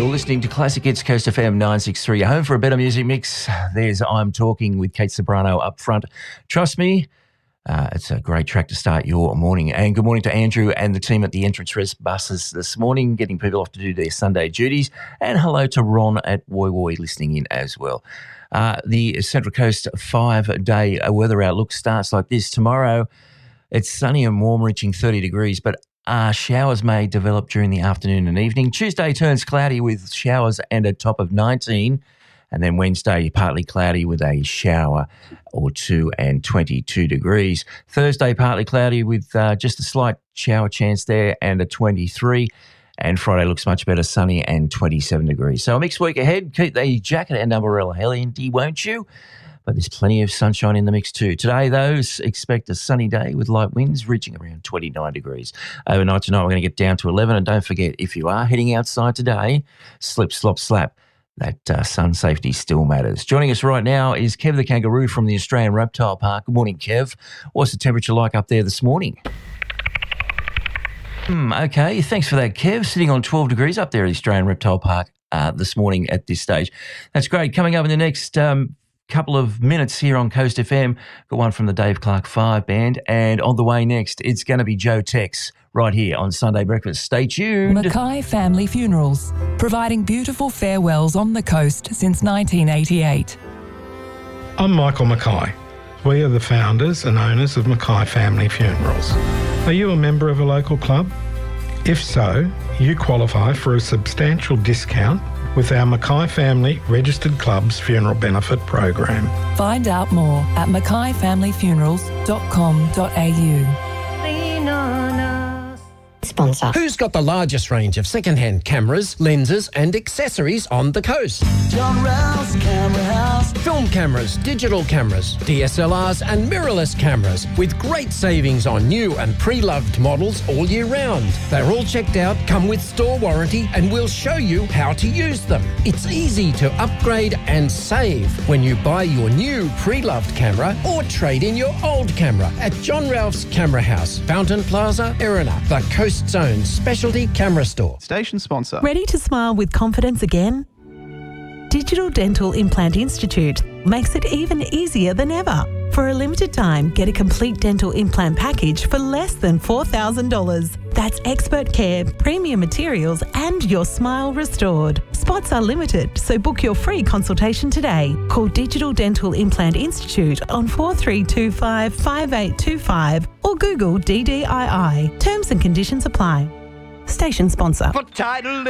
You're listening to Classic Hits Coast FM 963, your home for a better music mix. There's I'm Talking with Kate Sobrano up front. Trust me, it's a great track to start your morning. And good morning to Andrew and the team at the Entrance Rest buses this morning, getting people off to do their Sunday duties. And hello to Ron at Woy Woy listening in as well. The Central Coast 5-day weather outlook starts like this. Tomorrow, it's sunny and warm, reaching 30 degrees, but showers may develop during the afternoon and evening. Tuesday turns cloudy with showers and a top of 19. And then Wednesday, partly cloudy with a shower or two and 22 degrees. Thursday, partly cloudy with just a slight shower chance there and a 23. And Friday looks much better, sunny and 27 degrees. So a mixed week ahead. Keep the jacket and umbrella handy, won't you? But there's plenty of sunshine in the mix too. Today, though, expect a sunny day with light winds reaching around 29 degrees. Overnight tonight, we're going to get down to 11. And don't forget, if you are heading outside today, slip, slop, slap. That sun safety still matters. Joining us right now is Kev the Kangaroo from the Australian Reptile Park. Good morning, Kev. What's the temperature like up there this morning? Okay, thanks for that, Kev. Sitting on 12 degrees up there at the Australian Reptile Park this morning at this stage. That's great. Coming up in the next couple of minutes here on Coast FM, got one from the Dave Clark 5 band, and on the way next, it's going to be Joe Tex right here on Sunday Breakfast. Stay tuned. Mackay Family Funerals, providing beautiful farewells on the coast since 1988. I'm Michael Mackay. We are the founders and owners of Mackay Family Funerals. Are you a member of a local club? If so, you qualify for a substantial discount with our Mackay Family Registered Clubs Funeral Benefit Program. Find out more at mackayfamilyfunerals.com.au. Sponsor. Who's got the largest range of second-hand cameras, lenses and accessories on the coast? John Rouse Camera House. Film cameras, digital cameras, DSLRs and mirrorless cameras with great savings on new and pre-loved models all year round. They're all checked out, come with store warranty and we'll show you how to use them. It's easy to upgrade and save when you buy your new pre-loved camera or trade in your old camera at John Ralph's Camera House, Fountain Plaza, Erina, the Coast Zone's specialty camera store. Station sponsor. Ready to smile with confidence again? Digital Dental Implant Institute makes it even easier than ever. For a limited time, get a complete dental implant package for less than $4,000. That's expert care, premium materials and your smile restored. Spots are limited, so book your free consultation today. Call Digital Dental Implant Institute on 4325 5825 or Google DDII. Terms and conditions apply. Station sponsor. For title